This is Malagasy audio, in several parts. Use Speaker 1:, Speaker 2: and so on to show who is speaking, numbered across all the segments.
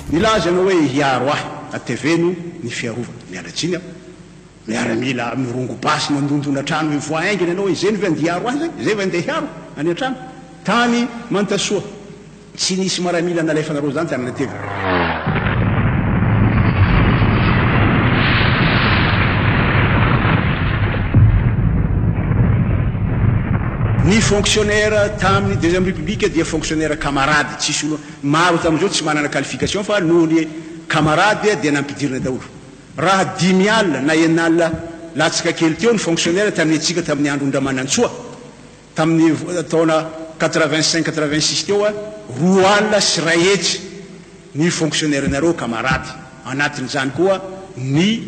Speaker 1: nilaza anao hoe hiaro ahy ateveno ny fiarovana mialatsiny aho miaramila mirongo basy mandondona trano voaingina anao izay ny ve andiaro ahy zay zay ve andeha hiaro any an-trano tany mantasoa tsy nisy maramila nalefanareo zany tany natevy ny fonctionnaire tamin'ny deuxième république dia fonctionnaire camarade tsisy olo maro tam'izao tsy manana qualification fa noho ny camarade dia nampidirina daholo raha 10 alina na enalina latsaka kely teo ny fonctionnaire tamin'ny atsika tamin'ny andro Ndamanantsoa tamin'ny taona 85-86 teo a 2 alina sy ray hetsy ny fonctionnaire nareo camarade anatin'izany koa ny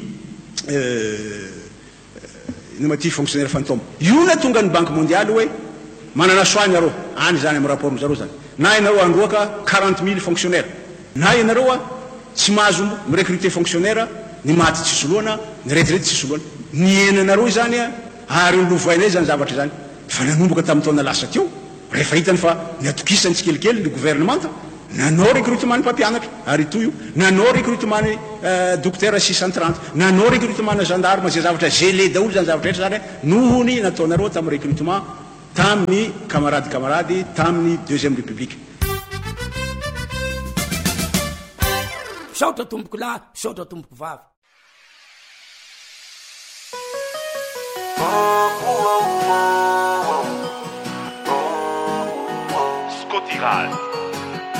Speaker 1: maty fonctionnaire fantôme io na tonga ny banque mondiale hoe manana soany areo any zany amin'ny rapport zareo zany na ianareo androaka 40 000 fonctionnaire na ianareo a tsy mahazo mirecruter fonctionnaire ny maty tsisy loana ny retirety tsisy loana ny enanareo zany a ary nylovainay zany zavatra zany fa nanomboka tamin'ny taona lasa teo rehefa hitany fa niatokisany tsikelikely ny gouvernementa nanao recrutement ny mpampianatra ary toy io nanao recrutement ny docteur 630 nanao recrutement na gendarme zay zavatra gelé daholo zany zavatra rehetra zany nohony nataonareo tamin'ny recrutement tamin'ny camarade tamin'ny deuxième république
Speaker 2: saotra tomboko lahy saotra tomboko vavy
Speaker 3: Scotty Rad